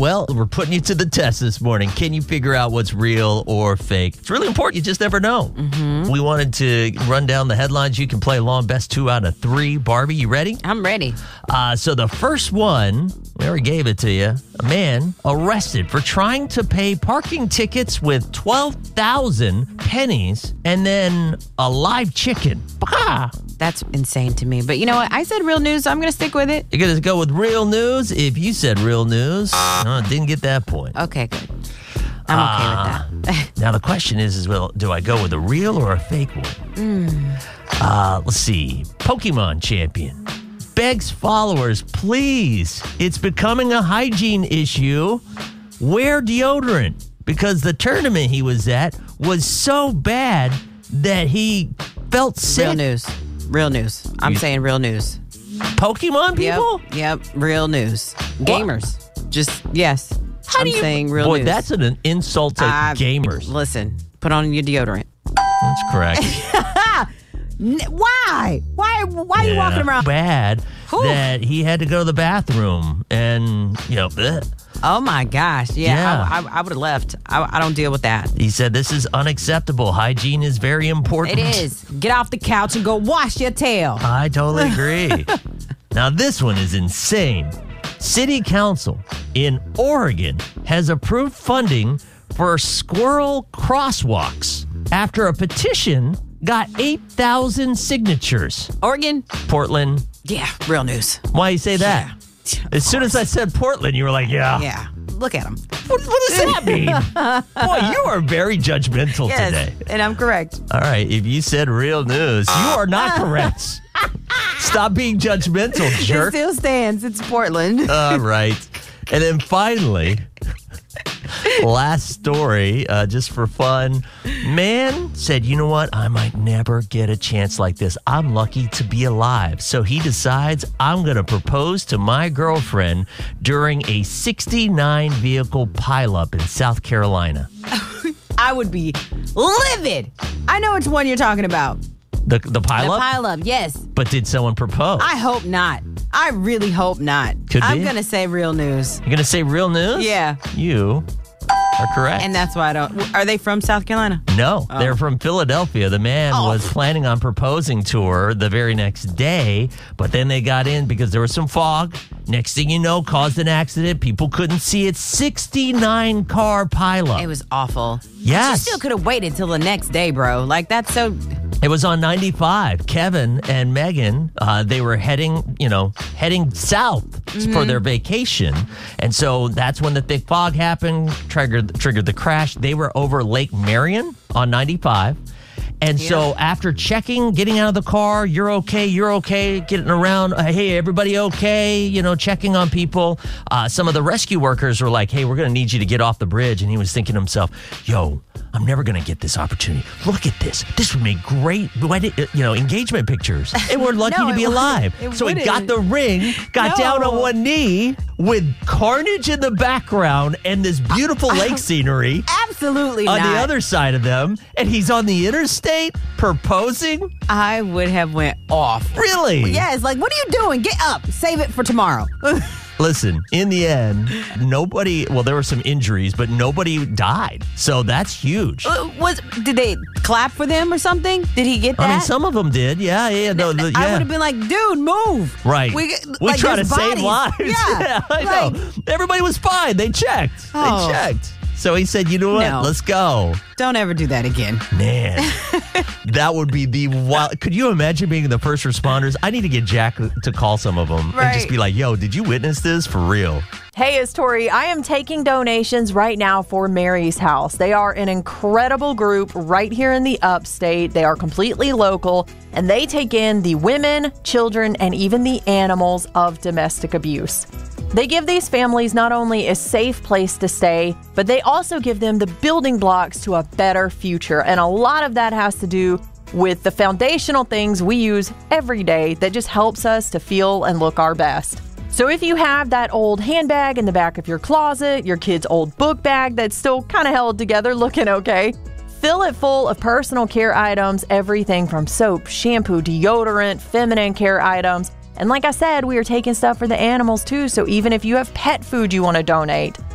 Well, we're putting you to the test this morning. Can you figure out what's real or fake? It's really important. You just never know. Mm-hmm. We wanted to run down the headlines. You can play along. Best 2 out of 3. Barbie, you ready? I'm ready. So the first one, we already gave it to you. A man arrested for trying to pay parking tickets with 12,000 pennies and then a live chicken. Bah! That's insane to me. But you know what? I said real news, so I'm going to stick with it. You're going to go with real news? If you said real news, didn't get that point. Okay, good. I'm okay with that. Now, the question is, well, do I go with a real or a fake one? Let's see. Pokemon champion begs followers, please, it's becoming a hygiene issue. Wear deodorant because the tournament he was at was so bad that he felt sick. Real news. Real news. I'm saying real news. Pokemon people? Yep. Real news. Gamers. Just, yes. I'm saying real news. Boy, that's an insult to gamers. Listen, put on your deodorant. That's correct. Why? Why are you walking around? Bad that he had to go to the bathroom and, bleh. Oh, my gosh. Yeah. I would have left. I don't deal with that. He said this is unacceptable. Hygiene is very important. It is. Get off the couch and go wash your tail. I totally agree. Now, this one is insane. City Council in Oregon has approved funding for squirrel crosswalks after a petition got 8,000 signatures. Oregon? Portland. Yeah, real news. Why you say that? Yeah. As soon as I said Portland, you were like, yeah. Yeah. Look at him. What does that mean? Boy, you are very judgmental today. And I'm correct. All right. If you said real news, you are not correct. Stop being judgmental, jerk. It still stands. It's Portland. All right. And then finally, last story, just for fun. Man said, you know what? I might never get a chance like this. I'm lucky to be alive. So he decides I'm going to propose to my girlfriend during a 69 vehicle pileup in South Carolina. I would be livid. I know which one you're talking about. The pileup? The pileup, yes. But did someone propose? I hope not. I really hope not. I'm going to say real news. You're going to say real news? Yeah. You are correct. And that's why I don't. Are they from South Carolina? No, they're from Philadelphia. The man was planning on proposing to her the very next day, but then they got in because there was some fog. Next thing you know, caused an accident. People couldn't see it. 69 car pileup. It was awful. Yes. She still could have waited till the next day, bro. Like, that's so... It was on 95. Kevin and Megan, they were heading south for their vacation. And so that's when the thick fog happened, triggered the crash. They were over Lake Marion on 95. And so after checking, getting out of the car, you're okay, getting around, hey, everybody okay, checking on people. Some of the rescue workers were like, hey, we're going to need you to get off the bridge. And he was thinking to himself, yo, I'm never going to get this opportunity. Look at this. This would make great, engagement pictures. And we're lucky to be alive. So he got the ring, got down on one knee with carnage in the background and this beautiful lake scenery. Absolutely on not. the other side of them. And he's on the interstate proposing. I would have went off. Really? Yes. Like, what are you doing? Get up. Save it for tomorrow. Listen, in the end, there were some injuries, but nobody died. So that's huge. Did they clap for them or something? Did he get that? I mean, some of them did. Yeah. I would have been like, dude, move. Right. We try to save lives. Yeah. I know. Everybody was fine. They checked. Oh. They checked. So he said, you know what? No. Let's go. Don't ever do that again. Man, that would be the wild. Could you imagine being the first responders? I need to get Jack to call some of them and just be like, yo, did you witness this for real? Hey, it's Tori. I am taking donations right now for Mary's House. They are an incredible group right here in the upstate. They are completely local, and they take in the women, children, and even the animals of domestic abuse. They give these families not only a safe place to stay, but they also give them the building blocks to a better future. And a lot of that has to do with the foundational things we use every day that just helps us to feel and look our best. So if you have that old handbag in the back of your closet, your kid's old book bag that's still kind of held together, looking okay, fill it full of personal care items, everything from soap, shampoo, deodorant, feminine care items. And like I said, we are taking stuff for the animals too, so even if you have pet food you want to donate,